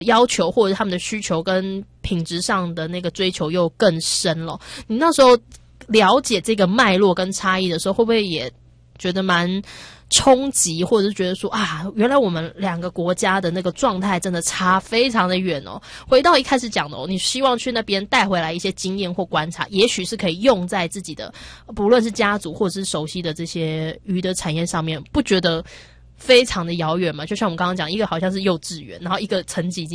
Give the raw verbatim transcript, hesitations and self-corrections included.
要求或者他们的需求跟品质上的那个追求又更深了。你那时候了解这个脉络跟差异的时候，会不会也觉得蛮冲击，或者是觉得说啊，原来我们两个国家的那个状态真的差非常的远哦。回到一开始讲的哦，你希望去那边带回来一些经验或观察，也许是可以用在自己的不论是家族或者是熟悉的这些鱼的产业上面，不觉得非常的遥远吗？就像我们刚刚讲，一个好像是幼稚园，然后一个层级已经